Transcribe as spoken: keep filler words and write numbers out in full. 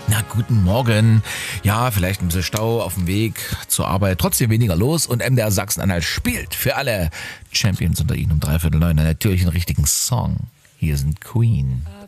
Na, guten Morgen. Ja, vielleicht ein bisschen Stau auf dem Weg zur Arbeit, trotzdem weniger los und M D R Sachsen-Anhalt spielt für alle Champions unter Ihnen um dreiviertel neun natürlich einen richtigen Song. Hier sind Queen.